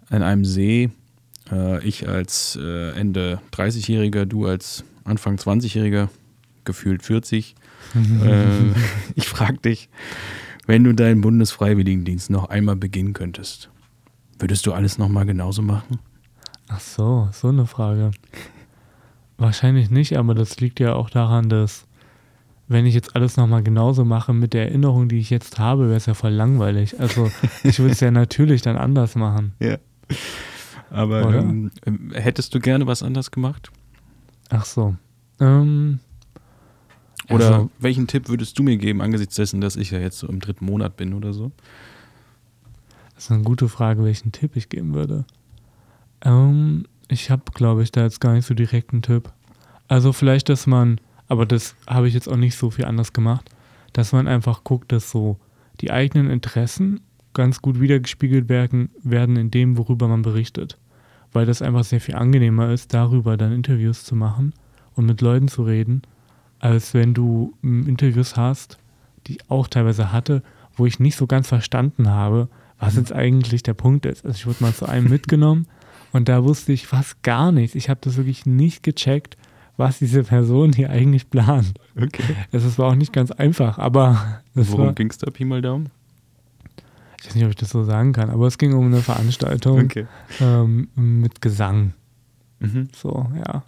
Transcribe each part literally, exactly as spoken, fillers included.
an einem See. Äh, ich als äh, Ende dreißigjähriger, du als Anfang zwanzigjähriger, gefühlt vierzig. äh, ich frage dich, wenn du deinen Bundesfreiwilligendienst noch einmal beginnen könntest, würdest du alles nochmal genauso machen? Ach so, so eine Frage. Wahrscheinlich nicht, aber das liegt ja auch daran, dass wenn ich jetzt alles nochmal genauso mache mit der Erinnerung, die ich jetzt habe, wäre es ja voll langweilig. Also ich würde es ja natürlich dann anders machen. Ja. Aber ähm, hättest du gerne was anders gemacht? Ach so. Ähm, oder also, welchen Tipp würdest du mir geben, angesichts dessen, dass ich ja jetzt so im dritten Monat bin oder so? Das ist eine gute Frage, welchen Tipp ich geben würde. Ähm, ich habe, glaube ich, da jetzt gar nicht so direkt einen Tipp. Also vielleicht, dass man, aber das habe ich jetzt auch nicht so viel anders gemacht, dass man einfach guckt, dass so die eigenen Interessen ganz gut wiedergespiegelt werden, werden in dem, worüber man berichtet. Weil das einfach sehr viel angenehmer ist, darüber dann Interviews zu machen und mit Leuten zu reden, als wenn du Interviews hast, die ich auch teilweise hatte, wo ich nicht so ganz verstanden habe, was jetzt eigentlich der Punkt ist. Also ich wurde mal zu einem mitgenommen und da wusste ich fast gar nichts. Ich habe das wirklich nicht gecheckt, was diese Person hier eigentlich plant. Okay. Das war auch nicht ganz einfach, aber... Das Worum war, ging es da, Pi mal Daumen? Ich weiß nicht, ob ich das so sagen kann, aber es ging um eine Veranstaltung okay. ähm, mit Gesang. Mhm. So, ja.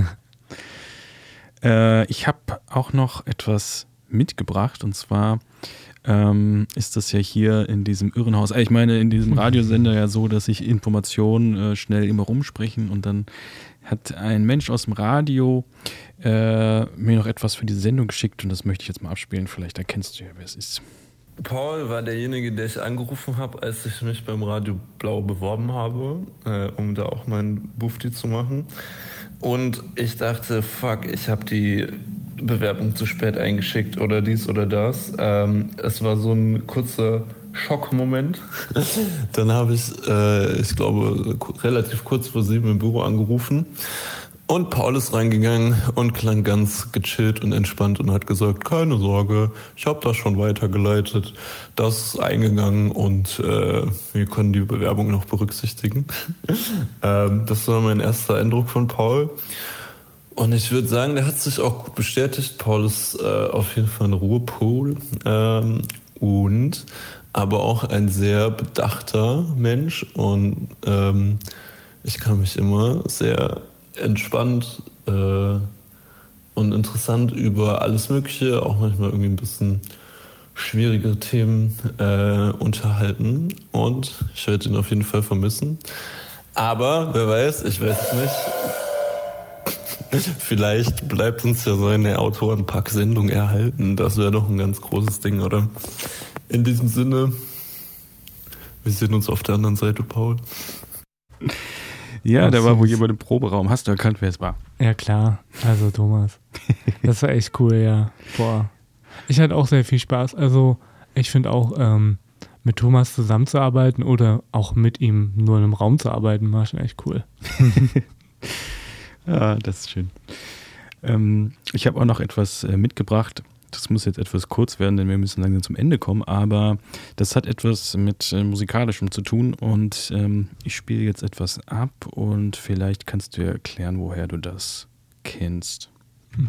äh, ich habe auch noch etwas mitgebracht und zwar ähm, ist das ja hier in diesem Irrenhaus, ich meine in diesem Radiosender ja so, dass sich Informationen äh, schnell immer rumsprechen und dann hat ein Mensch aus dem Radio äh, mir noch etwas für diese Sendung geschickt und das möchte ich jetzt mal abspielen, vielleicht erkennst du ja, wer es ist. Paul war derjenige, der ich angerufen habe, als ich mich beim Radio Blau beworben habe, äh, um da auch meinen Bufti zu machen. Und ich dachte, fuck, ich habe die Bewerbung zu spät eingeschickt oder dies oder das. Ähm, es war so ein kurzer Schockmoment. Dann habe ich, äh, ich glaube, relativ kurz vor sieben im Büro angerufen. Und Paul ist reingegangen und klang ganz gechillt und entspannt und hat gesagt, keine Sorge, ich habe das schon weitergeleitet, das ist eingegangen und äh, wir können die Bewerbung noch berücksichtigen. ähm, das war mein erster Eindruck von Paul. Und ich würde sagen, der hat sich auch gut bestätigt. Paul ist äh, auf jeden Fall ein Ruhepol ähm, und aber auch ein sehr bedachter Mensch und ähm, ich kann mich immer sehr entspannt äh, und interessant über alles Mögliche, auch manchmal irgendwie ein bisschen schwierige Themen äh, unterhalten und ich werde ihn auf jeden Fall vermissen. Aber wer weiß, ich weiß es nicht. Vielleicht bleibt uns ja seine Autorenpack-Sendung erhalten. Das wäre doch ein ganz großes Ding, oder? In diesem Sinne, wir sehen uns auf der anderen Seite, Paul. Ja, da war wohl jemand im Proberaum. Hast du erkannt, wer es war? Ja, klar. Also Thomas. Das war echt cool, ja. Boah. Ich hatte auch sehr viel Spaß. Also ich finde auch, ähm, mit Thomas zusammenzuarbeiten oder auch mit ihm nur in einem Raum zu arbeiten, war schon echt cool. Ja, das ist schön. Ähm, ich habe auch noch etwas äh, mitgebracht. Das muss jetzt etwas kurz werden, denn wir müssen langsam zum Ende kommen, aber das hat etwas mit äh, Musikalischem zu tun und ähm, ich spiele jetzt etwas ab und vielleicht kannst du erklären, woher du das kennst. Hm.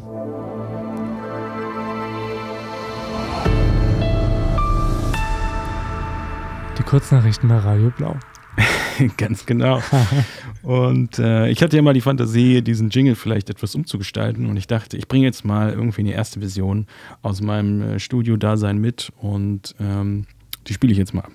Die Kurznachrichten bei Radio Blau. Ganz genau. Und äh, ich hatte ja mal die Fantasie, diesen Jingle vielleicht etwas umzugestalten und ich dachte, ich bringe jetzt mal irgendwie eine erste Version aus meinem äh, Studio-Dasein mit und ähm, die spiele ich jetzt mal ab.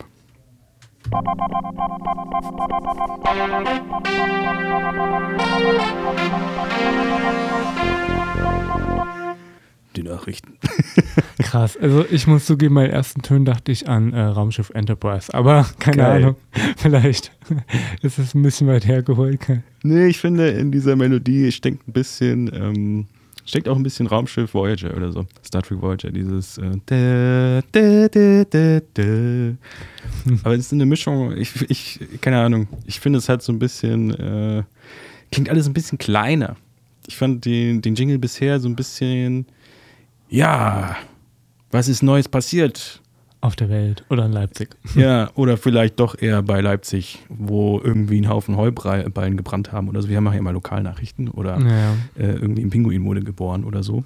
Die Nachrichten. Krass, also ich muss zugeben, bei den ersten Tönen dachte ich an äh, Raumschiff Enterprise, aber keine Geil. Ahnung, vielleicht ist es ein bisschen weit hergeholt. Nee, ich finde, in dieser Melodie steckt ein bisschen, ähm, steckt auch ein bisschen Raumschiff Voyager oder so, Star Trek Voyager, dieses äh, da, da, da, da, da. Aber es ist eine Mischung, ich, ich, keine Ahnung, ich finde es halt so ein bisschen, äh, klingt alles ein bisschen kleiner. Ich fand den, den Jingle bisher so ein bisschen, ja, was ist Neues passiert? Auf der Welt oder in Leipzig. Ja, oder vielleicht doch eher bei Leipzig, wo irgendwie einen Haufen Heuballen gebrannt haben oder so. Wir haben ja immer Lokalnachrichten oder Ja. äh, irgendwie im Pinguin wurde geboren oder so.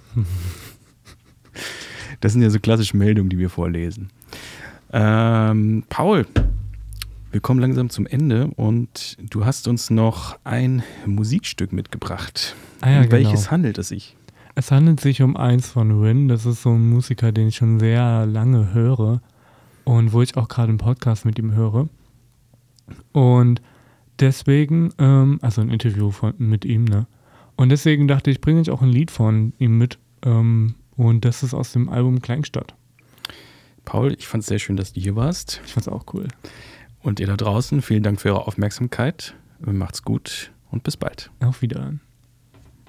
Das sind ja so klassische Meldungen, die wir vorlesen. Ähm, Paul, wir kommen langsam zum Ende und du hast uns noch ein Musikstück mitgebracht. Ah ja, um welches genau. handelt es sich? Es handelt sich um eins von Rin. Das ist so ein Musiker, den ich schon sehr lange höre und wo ich auch gerade einen Podcast mit ihm höre. Und deswegen, ähm, also ein Interview von, mit ihm, ne? Und deswegen dachte ich, bringe ich auch ein Lied von ihm mit. Ähm, und das ist aus dem Album Kleinstadt. Paul, ich fand es sehr schön, dass du hier warst. Ich fand's auch cool. Und ihr da draußen, vielen Dank für eure Aufmerksamkeit. Macht's gut und bis bald. Auf Wiedersehen.